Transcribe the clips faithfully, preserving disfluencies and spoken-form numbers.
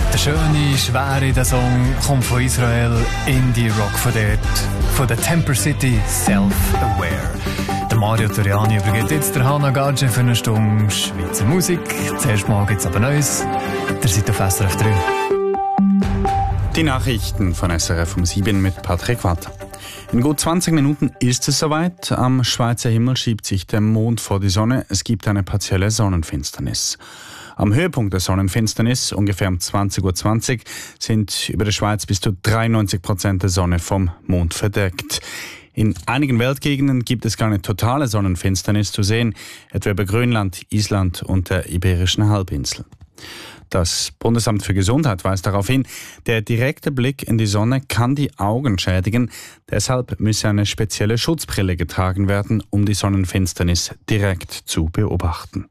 Der schöne, schwere der Song kommt von Israel, Indie-Rock von dort, von der Temper City, Self-Aware. Der Mario Toriani übergibt jetzt der Hannah Gage für eine Stunde Schweizer Musik. Zuerst mal gibt's aber Neues. Der seid auf S R F drei. Die Nachrichten von S R F um sieben mit Patrick Walter. In gut zwanzig Minuten ist es soweit. Am Schweizer Himmel schiebt sich der Mond vor die Sonne. Es gibt eine partielle Sonnenfinsternis. Am Höhepunkt der Sonnenfinsternis, ungefähr um zwanzig Uhr zwanzig, sind über der Schweiz bis zu dreiundneunzig Prozent der Sonne vom Mond verdeckt. In einigen Weltgegenden gibt es gar eine totale Sonnenfinsternis zu sehen, etwa über Grönland, Island und der Iberischen Halbinsel. Das Bundesamt für Gesundheit weist darauf hin, der direkte Blick in die Sonne kann die Augen schädigen. Deshalb müsse eine spezielle Schutzbrille getragen werden, um die Sonnenfinsternis direkt zu beobachten.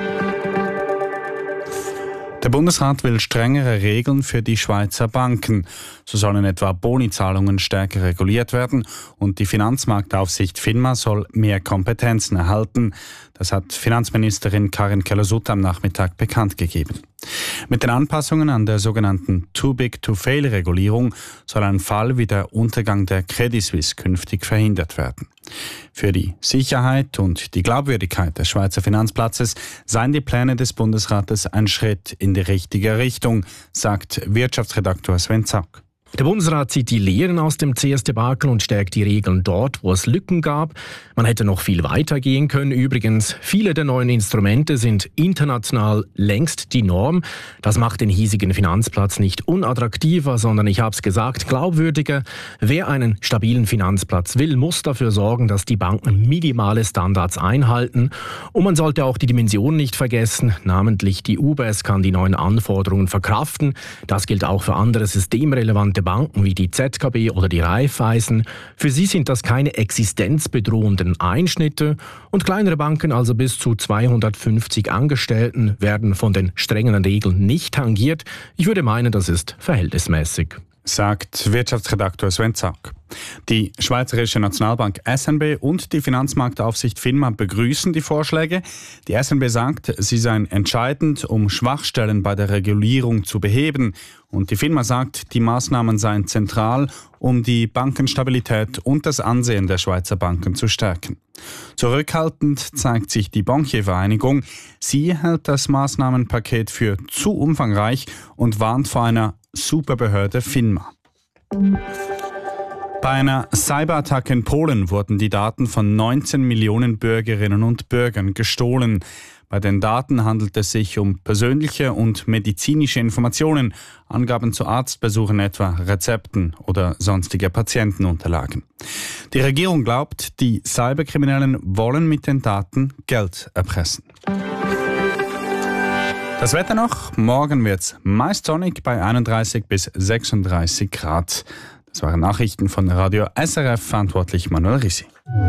Der Bundesrat will strengere Regeln für die Schweizer Banken. So sollen etwa Bonizahlungen stärker reguliert werden und die Finanzmarktaufsicht FINMA soll mehr Kompetenzen erhalten. Das hat Finanzministerin Karin Keller-Sutter am Nachmittag bekannt gegeben. Mit den Anpassungen an der sogenannten Too-Big-to-Fail-Regulierung soll ein Fall wie der Untergang der Credit Suisse künftig verhindert werden. Für die Sicherheit und die Glaubwürdigkeit des Schweizer Finanzplatzes seien die Pläne des Bundesrates ein Schritt in die richtige Richtung, sagt Wirtschaftsredaktor Sven Zack. Der Bundesrat zieht die Lehren aus dem C S-Debakel und stärkt die Regeln dort, wo es Lücken gab. Man hätte noch viel weiter gehen können. Übrigens, viele der neuen Instrumente sind international längst die Norm. Das macht den hiesigen Finanzplatz nicht unattraktiver, sondern, ich habe es gesagt, glaubwürdiger. Wer einen stabilen Finanzplatz will, muss dafür sorgen, dass die Banken minimale Standards einhalten. Und man sollte auch die Dimension nicht vergessen. Namentlich die U B S kann die neuen Anforderungen verkraften. Das gilt auch für andere systemrelevante Banken wie die Z K B oder die Raiffeisen. Für sie sind das keine existenzbedrohenden Einschnitte und kleinere Banken, also bis zu zweihundertfünfzig Angestellten, werden von den strengen Regeln nicht tangiert. Ich würde meinen, das ist verhältnismäßig, sagt Wirtschaftsredaktor Sven Zack. Die Schweizerische Nationalbank S N B und die Finanzmarktaufsicht FINMA begrüßen die Vorschläge. Die S N B sagt, sie seien entscheidend, um Schwachstellen bei der Regulierung zu beheben. Und die FINMA sagt, die Maßnahmen seien zentral, um die Bankenstabilität und das Ansehen der Schweizer Banken zu stärken. Zurückhaltend zeigt sich die Bankiervereinigung. Sie hält das Maßnahmenpaket für zu umfangreich und warnt vor einer Superbehörde FINMA. Bei einer Cyberattacke in Polen wurden die Daten von neunzehn Millionen Bürgerinnen und Bürgern gestohlen. Bei den Daten handelt es sich um persönliche und medizinische Informationen, Angaben zu Arztbesuchen etwa, Rezepten oder sonstige Patientenunterlagen. Die Regierung glaubt, die Cyberkriminellen wollen mit den Daten Geld erpressen. Das Wetter noch. Morgen wird es meist sonnig bei einunddreißig bis sechsunddreißig Grad. Das waren Nachrichten von Radio S R F, verantwortlich Manuel Rissi.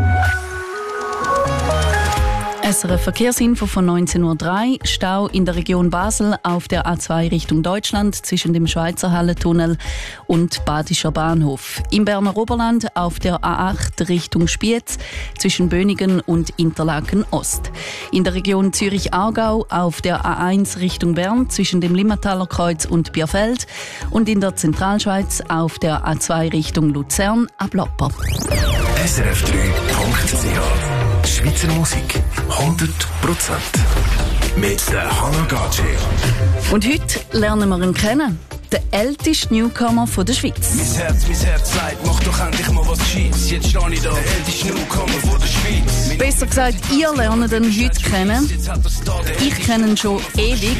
S R F Verkehrsinfo von neunzehn Uhr drei. Stau in der Region Basel auf der A zwei Richtung Deutschland zwischen dem Schweizer Hallentunnel und Badischer Bahnhof. Im Berner Oberland auf der A acht Richtung Spiez zwischen Bönigen und Interlaken Ost. In der Region Zürich-Aargau auf der A eins Richtung Bern zwischen dem Limmataler Kreuz und Bierfeld. Und in der Zentralschweiz auf der A zwei Richtung Luzern ab Lopper. S R F drei Punkt C H Schweizer Musik hundert Prozent mit der Hannah Gage. Und heute lernen wir ihn kennen. Der älteste Newcomer von der Schweiz. Mein Herz, mein Herz sagt, mach doch endlich mal was Gescheites. Jetzt stehe ich da, der älteste Newcomer von der Schweiz. Besser gesagt, ihr lernt ihn heute kennen. Ich kenne ihn schon ewig.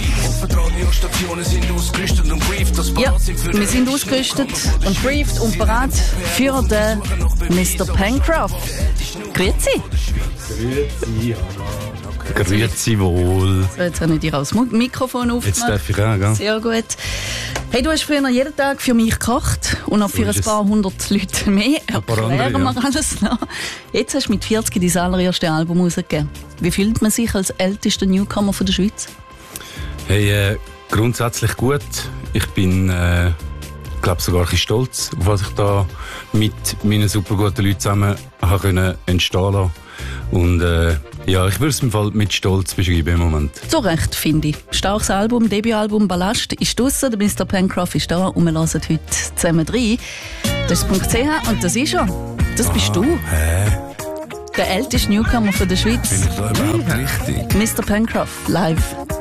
Ja, wir sind ausgerüstet und briefed und bereit für den Mister Pencroft. Grüezi. Grüezi, Grüezi wohl. So, jetzt habe ich dir auch das Mikrofon aufgemacht. Jetzt darf ich auch, gell? Sehr gut. Hey, du hast früher jeden Tag für mich gekocht und noch für ein paar hundert Leute mehr. Erklären wir alles noch. Jetzt hast du mit vierzig dein allererste Album rausgegeben. Wie fühlt man sich als ältester Newcomer von der Schweiz? Hey, äh, grundsätzlich gut. Ich bin, äh, glaube sogar ein bisschen stolz, auf was ich da mit meinen super guten Leuten zusammen habe können entstehen lassen. Und äh, Ja, ich würde es im Fall mit Stolz beschreiben im Moment. Zu Recht, finde ich. Starkes Album, Debütalbum Ballast ist draussen, der Mister Pencroff ist da und wir hören heute zusammen rein. Das ist .ch und das ist er. Das bist Aha, du. Hä? Der älteste Newcomer von der Schweiz. Bin ich da überhaupt richtig? Mister Pencroff, live